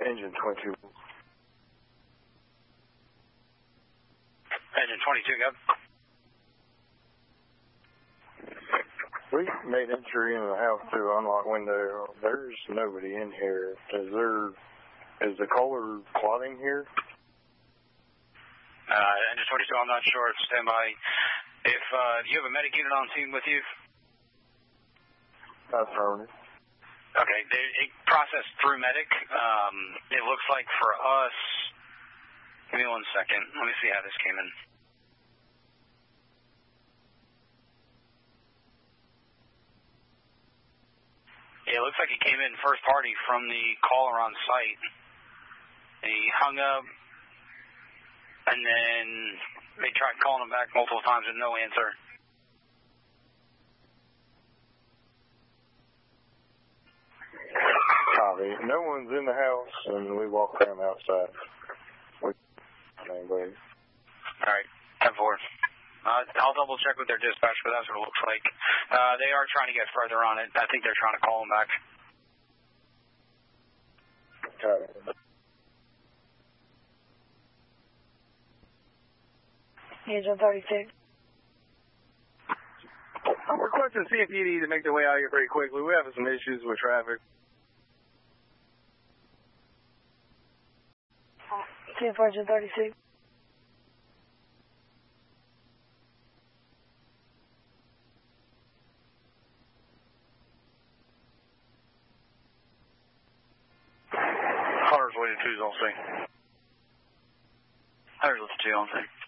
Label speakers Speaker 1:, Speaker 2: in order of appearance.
Speaker 1: Engine 22.
Speaker 2: Engine 22, go.
Speaker 1: We made entry into the house through an unlocked window. There's nobody in here. Is the caller plotting here?
Speaker 2: Engine 22, I'm not sure. Stand by. If do you have a medic unit on scene with you?
Speaker 1: Affirmative.
Speaker 2: Okay, it processed through medic. It looks like for us, give me 1 second. Let me see how this came in. Yeah, it looks like he came in first party from the caller on site. And he hung up, and then they tried calling him back multiple times with no answer.
Speaker 1: Copy. No one's in the house, and we walk around outside. Anybody.
Speaker 2: All right, 10-4. I'll double check with their dispatch, but that's what it looks like. They are trying to get further on it. I think they're trying to call him back.
Speaker 1: Copy.
Speaker 3: Engine 32.
Speaker 1: I'm requesting CFPD to make their way out here very quickly. We're having some issues with traffic.
Speaker 3: 10-4, Engine 32.
Speaker 1: Hunters waiting 2's on scene.
Speaker 2: Hunters with 2 on scene.